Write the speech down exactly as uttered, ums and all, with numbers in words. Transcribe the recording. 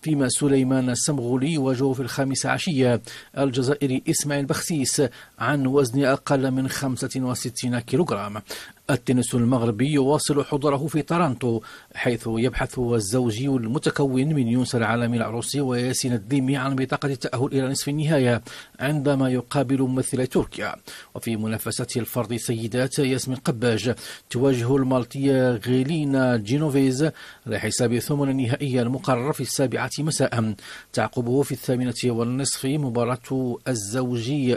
المقيم سليمان السمغولي يواجه في الخامس عشية الجزائري إسماعيل بخسيس عن وزن أقل من خمسة وستين كيلوغرام. التنس المغربي يواصل حضوره في طورنطو، حيث يبحث الزوجي المتكون من يونس العالمي العروسي وياسين الديمي عن بطاقة التأهل إلى نصف النهاية عندما يقابل ممثل تركيا. وفي منافسة الفرد سيدات، ياسمين قباج تواجه المالطية غيلينا جينوفيز لحساب ثمن النهائي المقرر في السابعة مساء. تعقبه في الثامنة والنصف مباراة الزوجي